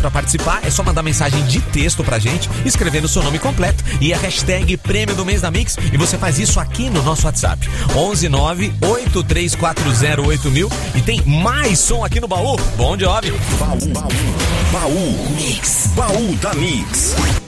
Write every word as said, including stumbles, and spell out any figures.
pra participar, é só mandar mensagem de texto pra gente, escrevendo o seu nome completo e a hashtag Prêmio do Mês da Mix, e você faz isso aqui no nosso WhatsApp, onze nove oito três quatro zero oito mil. E tem mais som aqui no baú. Bom de óbvio. Baú, baú, baú, Mix, baú da Mix.